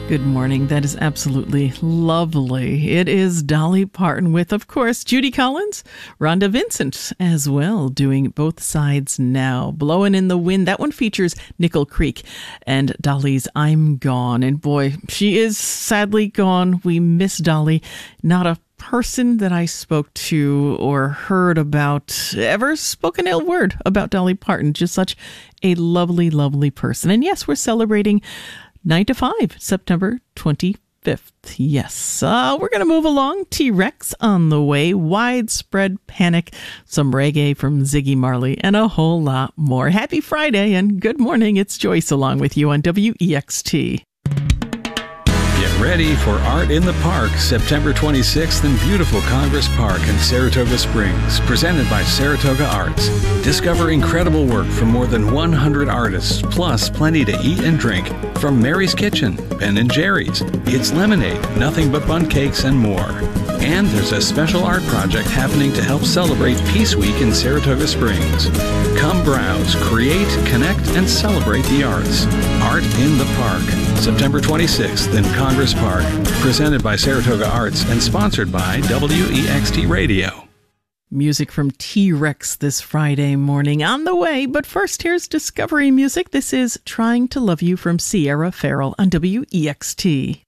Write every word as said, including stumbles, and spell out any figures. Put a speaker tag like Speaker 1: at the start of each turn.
Speaker 1: Good morning. That is absolutely lovely. It is Dolly Parton with, of course, Judy Collins, Rhonda Vincent as well, doing Both Sides Now. Blowing in the Wind. That one features Nickel Creek and Dolly's I'm Gone. And boy, she is sadly gone. We miss Dolly. Not a person that I spoke to or heard about ever spoke an ill word about Dolly Parton. Just such a lovely, lovely person. And yes, we're celebrating nine to five, September twenty-fifth. Yes, uh, we're going to move along. T-Rex on the way, Widespread Panic, some reggae from Ziggy Marley, and a whole lot more. Happy Friday and good morning. It's Joyce along with you on W E X T.
Speaker 2: Get ready for Art in the Park, September twenty-sixth in beautiful Congress Park in Saratoga Springs, presented by Saratoga Arts. Discover incredible work from more than one hundred artists, plus plenty to eat and drink from Mary's Kitchen, Ben and Jerry's, It's Lemonade, Nothing But Bun Cakes, and more. And there's a special art project happening to help celebrate Peace Week in Saratoga Springs. Come browse, create, connect, and celebrate the arts. Art in the Park, September twenty-sixth in Congress Park, presented by Saratoga Arts and sponsored by W E X T Radio.
Speaker 1: Music from T-Rex this Friday morning on the way, but first here's Discovery Music. This is Trying to Love You from Sierra Farrell on W E X T.